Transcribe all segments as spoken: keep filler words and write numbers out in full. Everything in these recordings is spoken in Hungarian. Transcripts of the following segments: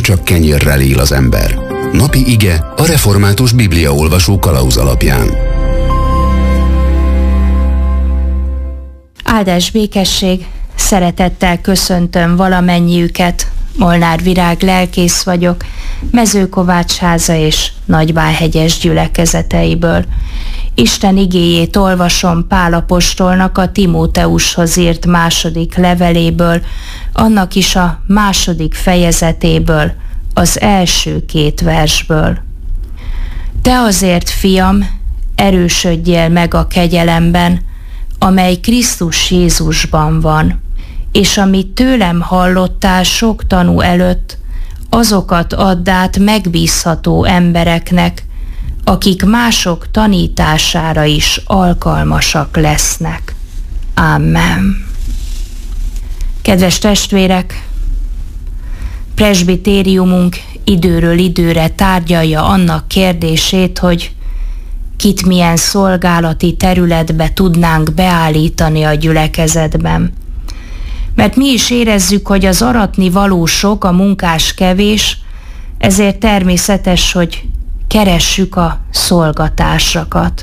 csak kenyérrel él az ember. Napi ige a református bibliaolvasó kalauz alapján. Áldás, békesség, szeretettel köszöntöm valamennyiüket. Molnár Virág lelkész vagyok, Mezőkovácsháza és Nagybáhegyes gyülekezeteiből. Isten igéjét olvasom Pál apostolnak a Timóteushoz írt második leveléből, annak is a második fejezetéből, az első két versből. Te azért, fiam, erősödjél meg a kegyelemben, amely Krisztus Jézusban van, és amit tőlem hallottál sok tanú előtt, azokat add át megbízható embereknek, akik mások tanítására is alkalmasak lesznek. Amen. Kedves testvérek, presbitériumunk időről időre tárgyalja annak kérdését, hogy kit milyen szolgálati területbe tudnánk beállítani a gyülekezetben. Mert mi is érezzük, hogy az aratni való sok, a munkás kevés, ezért természetes, hogy keressük a szolgatársakat.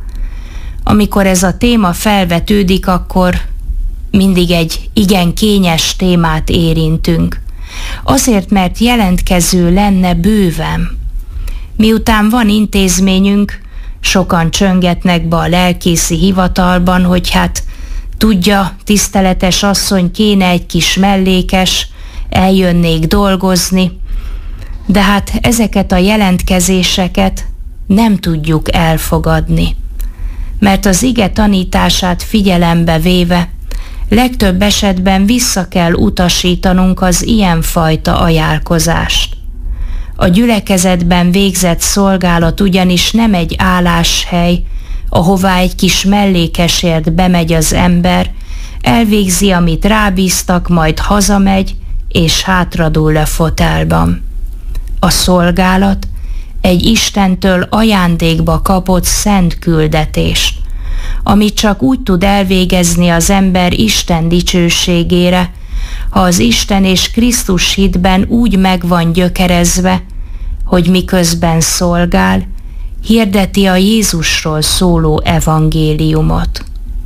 Amikor ez a téma felvetődik, akkor mindig egy igen kényes témát érintünk. Azért, mert jelentkező lenne bőven. Miután van intézményünk, sokan csöngetnek be a lelkészi hivatalban, hogy hát tudja, tiszteletes asszony, kéne egy kis mellékes, eljönnék dolgozni, de hát ezeket a jelentkezéseket nem tudjuk elfogadni, mert az ige tanítását figyelembe véve legtöbb esetben vissza kell utasítanunk az ilyenfajta ajánlkozást. A gyülekezetben végzett szolgálat ugyanis nem egy álláshely, ahová egy kis mellékesért bemegy az ember, elvégzi, amit rábíztak, majd hazamegy, és hátradől a fotelban. A szolgálat egy Istentől ajándékba kapott szent küldetést, amit csak úgy tud elvégezni az ember Isten dicsőségére, ha az Isten és Krisztus hitben úgy meg van gyökerezve, hogy miközben szolgál, hirdeti a Jézusról szóló evangéliumot.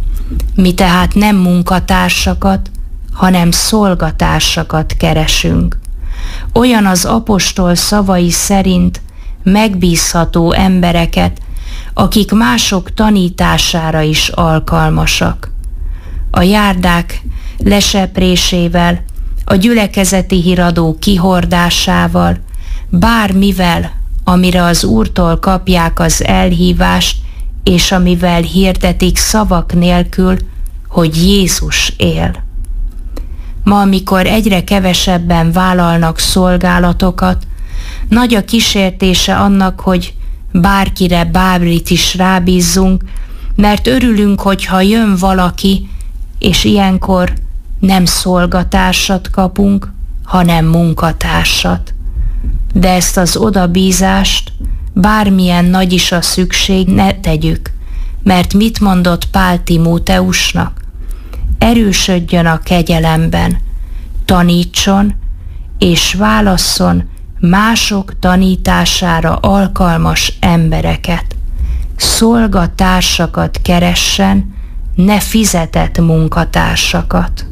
Mi tehát nem munkatársakat, hanem szolgatársakat keresünk. Olyan az apostol szavai szerint megbízható embereket, akik mások tanítására is alkalmasak. A járdák leseprésével, a gyülekezeti híradó kihordásával, bármivel, amire az Úrtól kapják az elhívást, és amivel hirdetik szavak nélkül, hogy Jézus él. Ma, amikor egyre kevesebben vállalnak szolgálatokat, nagy a kísértése annak, hogy bárkire bármit is rábízzunk, mert örülünk, hogyha jön valaki, és ilyenkor nem szolgatársat kapunk, hanem munkatársat. De ezt az odabízást, bármilyen nagy is a szükség, ne tegyük, mert mit mondott Pál Timóteusnak? Erősödjön a kegyelemben, tanítson és válasszon mások tanítására alkalmas embereket. Szolgatársakat keressen, ne fizetett munkatársakat.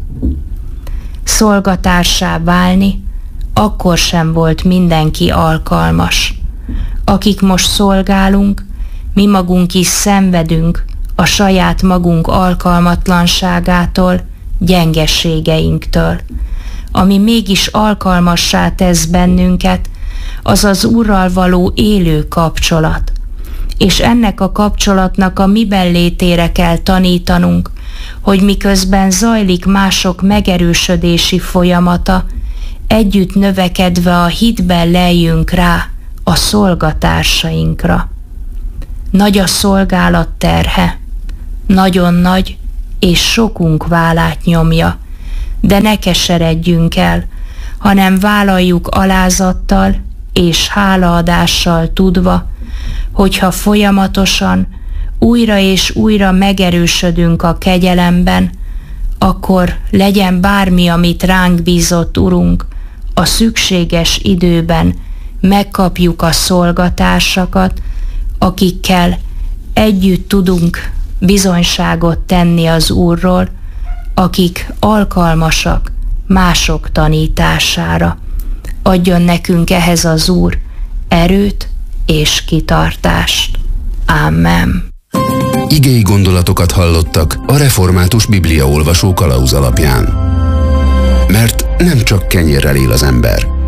Szolgatársá válni akkor sem volt mindenki alkalmas. Akik most szolgálunk, mi magunk is szenvedünk a saját magunk alkalmatlanságától, gyengeségeinktől. Ami mégis alkalmassá tesz bennünket, az az Úrral való élő kapcsolat. És ennek a kapcsolatnak a miben létére kell tanítanunk, hogy miközben zajlik mások megerősödési folyamata, együtt növekedve a hitben leljünk rá a szolgatársainkra. Nagy a szolgálat terhe, nagyon nagy, és sokunk vállát nyomja, de ne keseredjünk el, hanem vállaljuk alázattal és hálaadással tudva, hogyha folyamatosan újra és újra megerősödünk a kegyelemben, akkor legyen bármi, amit ránk bízott Urunk, a szükséges időben megkapjuk a szolgatársakat, akikkel együtt tudunk bizonyságot tenni az Úrról, akik alkalmasak mások tanítására. Adjon nekünk ehhez az Úr erőt és kitartást. Amen. Igei gondolatokat hallottak a Református Bibliaolvasó kalauz alapján. Mert nem csak kenyérrel él az ember,